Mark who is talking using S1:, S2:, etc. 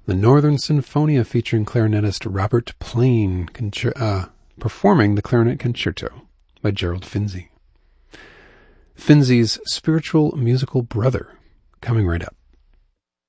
S1: The Northern Sinfonia featuring clarinetist Robert Plain performing the Clarinet Concerto by Gerald Finzi. Finzi's spiritual musical brother, coming right up.